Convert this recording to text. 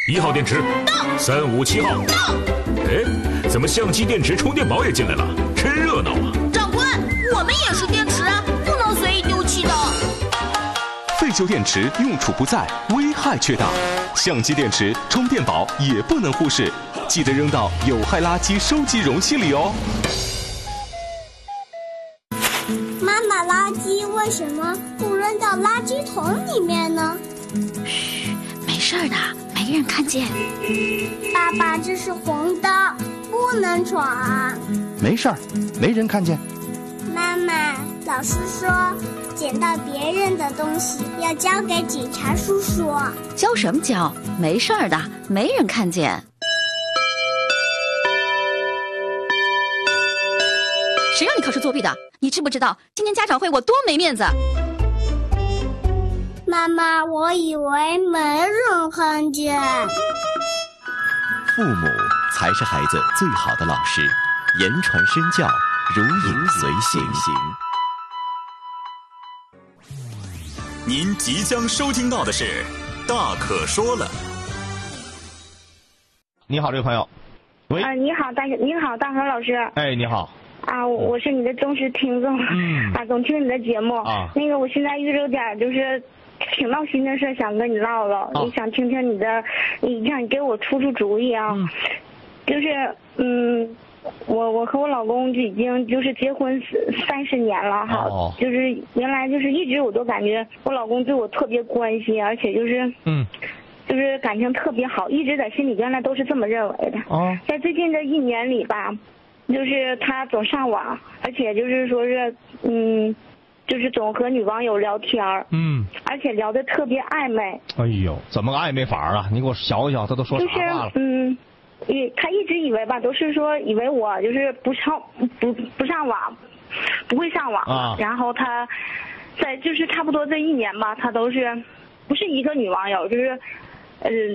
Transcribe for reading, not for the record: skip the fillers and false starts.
1号电池到，357号到。哎，怎么相机、电池、充电宝也进来了？真热闹啊！ 长官，我们也是电池啊，不能随意丢弃的。 废旧电池用处不在，危害却大。相机、电池、充电宝也不能忽视，记得扔到有害垃圾收集容器里哦。 妈妈，垃圾为什么不扔到垃圾桶里面呢？ 嘘，没事的，没人看见。 爸爸，这是红灯，不能闯。 没事儿，没人看见。 妈妈，老师说捡到别人的东西要交给警察叔叔。 交什么交？没事的，没人看见。谁让你考试作弊的？你知不知道今天家长会我多没面子？ 妈妈，我以为没人看见。 父母才是孩子最好的老师，言传身教，如影随形。 您即将收听到的是《大可说了》。 你好，这位朋友。喂。 你好，大河老师。 哎，你好。 我是你的忠实听众。总听你的节目。那个，我现在遇着点就是挺闹心的事，想跟你唠唠。也想听听你的，让你给我出主意啊。就是我和我老公就已经就是结婚30年了哈。就是原来就是一直我都感觉我老公对我特别关心，而且就是就是感情特别好，一直在心里原来都是这么认为的。在最近这1年里吧，就是他总上网，而且就是说是就是总和女网友聊天而且聊得特别暧昧。 哎呦，怎么个暧昧法啊？你给我学一学，他都说啥话了？ 他一直以为吧，都是说以为我就是不上网，不会上网然后他在就是差不多这1年吧，他都是不是一个女网友，就是